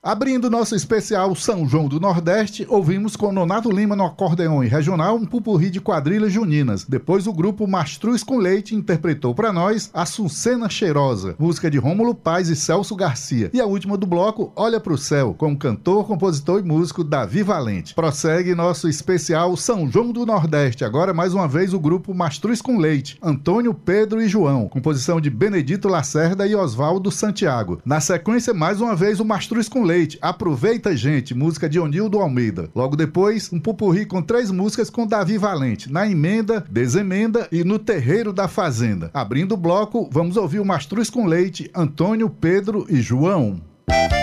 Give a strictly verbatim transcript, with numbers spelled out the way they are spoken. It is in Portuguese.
Abrindo nosso especial São João do Nordeste, ouvimos com Nonato Lima no acordeão e regional um pupurri de quadrilhas juninas. Depois o grupo Mastruz com Leite interpretou para nós Açucena Cheirosa, música de Rômulo Paz e Celso Garcia. E a última do bloco, Olha Pro Céu, com o cantor, compositor e músico Davi Valente. Prossegue nosso especial São João do Nordeste, agora mais uma vez o grupo Mastruz com Leite, Antônio, Pedro e João, composição de Benedito Lacerda e Oswaldo Santiago. Na sequência, mais uma vez o Mastruz com Leite, Aproveita Gente, música de Onildo Almeida. Logo depois, um pupurri com três músicas com Davi Valente, Na Emenda, Desemenda e No Terreiro da Fazenda. Abrindo o bloco, vamos ouvir o Mastruz com Leite, Antônio, Pedro e João.